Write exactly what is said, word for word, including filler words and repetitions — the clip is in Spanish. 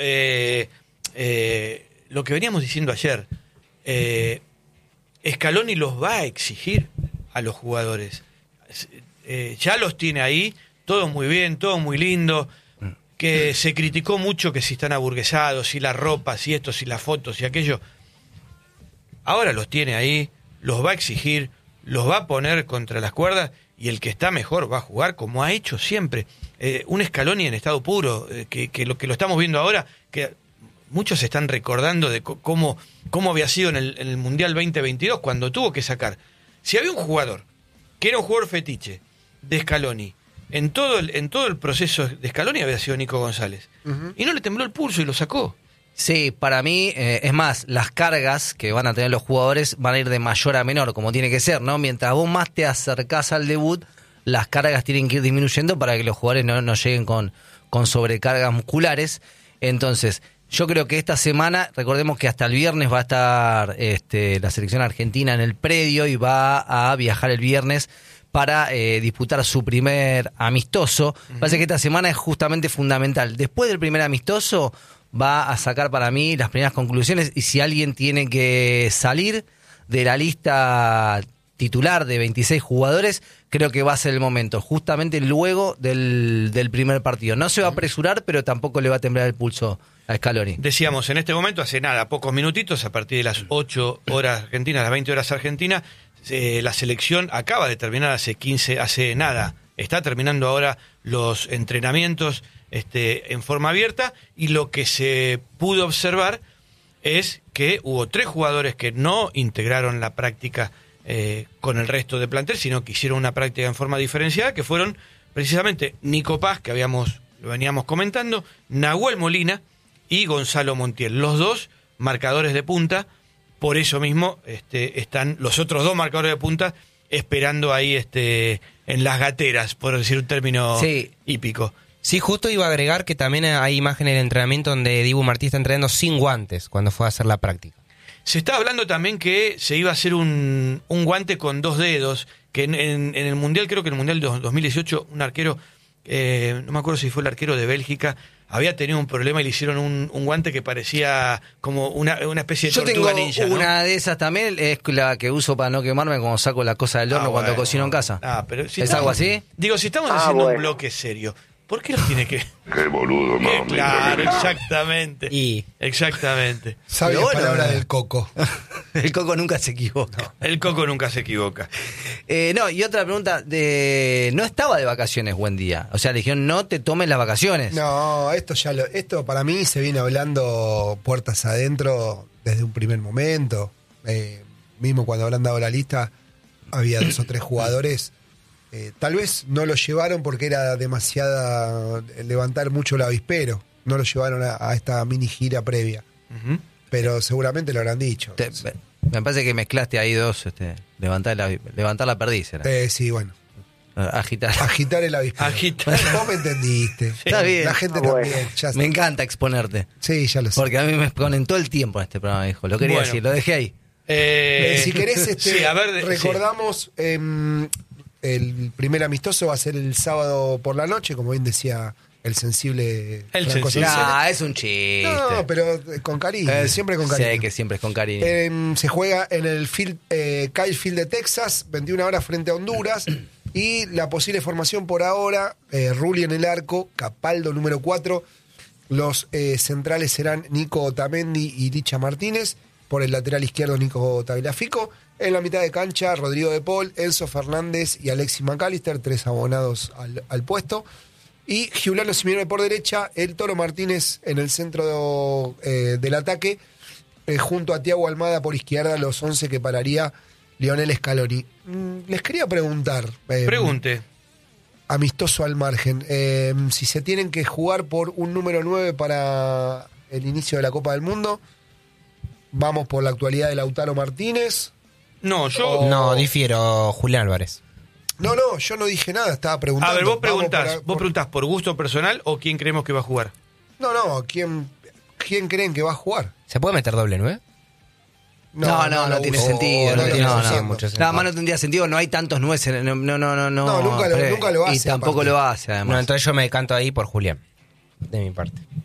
eh, eh, lo que veníamos diciendo ayer, eh, Scaloni los va a exigir a los jugadores. Eh, ya los tiene ahí, todo muy bien, todo muy lindo, que se criticó mucho que si están aburguesados, si la ropa, si esto, si las fotos, si aquello. Ahora los tiene ahí, los va a exigir, los va a poner contra las cuerdas y el que está mejor va a jugar como ha hecho siempre. Eh, un Scaloni en estado puro, eh, que, que lo que lo estamos viendo ahora, que muchos se están recordando de c- cómo, cómo había sido en el, en el Mundial veinte veintidós, cuando tuvo que sacar. Si había un jugador que era un jugador fetiche de Scaloni, en todo el, en todo el proceso de Scaloni había sido Nico González. Uh-huh. Y no le tembló el pulso y lo sacó. Sí, para mí, eh, es más, las cargas que van a tener los jugadores van a ir de mayor a menor, como tiene que ser, ¿no? Mientras vos más te acercás al debut, las cargas tienen que ir disminuyendo para que los jugadores no, no lleguen con, con sobrecargas musculares. Entonces, yo creo que esta semana, recordemos que hasta el viernes va a estar este, la selección argentina en el predio y va a viajar el viernes para eh, disputar su primer amistoso. Uh-huh. Parece que esta semana es justamente fundamental. Después del primer amistoso va a sacar para mí las primeras conclusiones y si alguien tiene que salir de la lista titular de veintiséis jugadores, creo que va a ser el momento, justamente luego del, del primer partido. No se va a apresurar, pero tampoco le va a temblar el pulso a Scaloni. Decíamos, en este momento, hace nada, pocos minutitos, a partir de las ocho horas argentinas, las veinte horas argentinas, eh, la selección acaba de terminar hace quince, hace nada, está terminando ahora los entrenamientos este, en forma abierta, y lo que se pudo observar es que hubo tres jugadores que no integraron la práctica eh, con el resto del plantel, sino que hicieron una práctica en forma diferenciada, que fueron precisamente Nico Paz, que habíamos lo veníamos comentando, Nahuel Molina y Gonzalo Montiel, los dos marcadores de punta. Por eso mismo este, están los otros dos marcadores de punta esperando ahí este, en las gateras, por decir un término sí. hípico. Sí, justo iba a agregar que también hay imágenes de entrenamiento donde Dibu Martí está entrenando sin guantes cuando fue a hacer la práctica. Se está hablando también que se iba a hacer un, un guante con dos dedos, que en, en, en el Mundial, creo que en el Mundial de dos mil dieciocho, un arquero, eh, no me acuerdo si fue el arquero de Bélgica, había tenido un problema y le hicieron un, un guante que parecía como una, una especie de Yo tortuga tengo ninja, ¿no? Una de esas también, es la que uso para no quemarme cuando saco la cosa del horno ah, cuando bueno. cocino en casa. Ah, pero si ¿Es estamos, algo así? Digo, si estamos ah, haciendo bueno. un bloque serio, ¿por qué los tiene que...? Qué boludo, no. Claro, exactamente. Y... Exactamente. Sabia bueno, palabra del Coco. El Coco nunca se equivoca. El Coco nunca se equivoca. Eh, no, y otra pregunta, de no estaba de vacaciones Buendía. O sea, le dijeron, no te tomes las vacaciones. No, esto ya lo, esto para mí se viene hablando puertas adentro desde un primer momento. Eh, mismo cuando habrán dado la lista, había dos o tres jugadores. Eh, tal vez no lo llevaron porque era demasiada levantar mucho el avispero. No lo llevaron a, a esta mini gira previa. Uh-huh. Pero seguramente lo habrán dicho. Te, me parece que mezclaste ahí dos, este, levantar la, levantar la perdiz. Era. Eh, sí, bueno. Agitar. Agitar el avispero. Agitar. Vos me entendiste. Sí. Está bien. La gente ah, también. bueno. Ya me encanta exponerte. Sí, ya lo sé. Porque a mí me exponen todo el tiempo en este programa, hijo. Lo quería bueno. decir, lo dejé ahí. Eh, eh, si querés, este, sí, a ver, recordamos... Sí. Eh, el primer amistoso va a ser el sábado por la noche, como bien decía el sensible. El sensible. No, es un chiste. No, pero con cariño, eh, siempre con cariño. Sé que siempre es con cariño. Eh, se juega en el field, eh, Kyle Field de Texas, veintiuna horas frente a Honduras. Y la posible formación por ahora, eh, Rulli en el arco, Capaldo número cuatro. Los eh, centrales serán Nico Otamendi y Licha Martínez. Por el lateral izquierdo, Nico Tagliafico. En la mitad de cancha, Rodrigo de Paul, Enzo Fernández y Alexis McAllister, tres abonados al, al puesto. Y Giuliano Simeone por derecha, el Toro Martínez en el centro de, eh, del ataque, eh, junto a Thiago Almada por izquierda, los once que pararía Lionel Scaloni. Mm, les quería preguntar. Eh, Pregunte. Amistoso al margen. Eh, si se tienen que jugar por un número nueve para el inicio de la Copa del Mundo, vamos por la actualidad de Lautaro Martínez. No, yo... O... No, difiero, Julián Álvarez. No, no, yo no dije nada, estaba preguntando. A ver, vos preguntás, por, vos por... preguntás por gusto personal o quién creemos que va a jugar. No, no, ¿quién, quién creen que va a jugar? ¿Se puede meter doble nueve? No, no, no, no, no tiene uso. sentido. No, No, no, no, no, no, no, mucho Nada más no tendría sentido, no hay tantos nueces. No, no, no, no. No, nunca lo, pero, nunca lo hace. Y tampoco aparte. lo hace, además. No, entonces yo me decanto ahí por Julián, de mi parte.